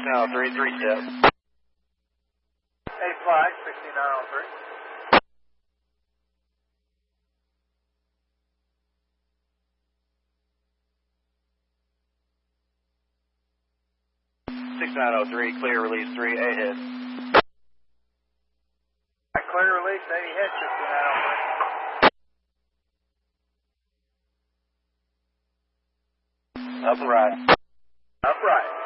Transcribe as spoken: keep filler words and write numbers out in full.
nine oh three, three step. A flag, sixty-nine oh three. sixty-nine oh three, clear release three, A hit. Clear release, A hit, sixty-nine oh three. Up and right. Upright.